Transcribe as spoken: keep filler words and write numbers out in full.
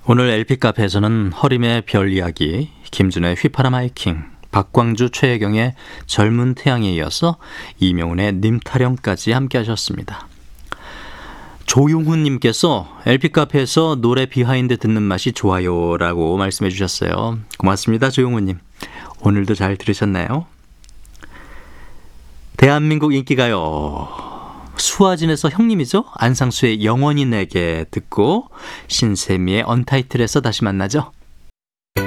오늘 엘피 카페에서는 허림의 별 이야기, 김준의 휘파람 하이킹, 박광주 최혜경의 젊은 태양에 이어서 이명훈의 님타령까지 함께 하셨습니다. 조용훈님께서 엘피 카페에서 노래 비하인드 듣는 맛이 좋아요 라고 말씀해 주셨어요. 고맙습니다, 조용훈님. 오늘도 잘 들으셨나요? 대한민국 인기가요. 수아진에서 형님이죠? 안상수의 영원히 내게 듣고 신세미의 언타이틀에서 다시 만나죠.